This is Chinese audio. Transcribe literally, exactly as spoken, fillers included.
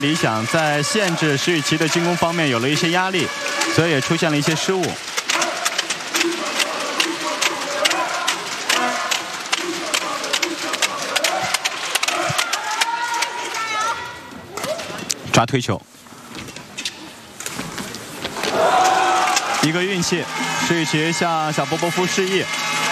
理想在限制石宇奇的进攻方面有了一些压力，所以也出现了一些失误。抓推球，一个运气，石宇奇向小波波夫示意，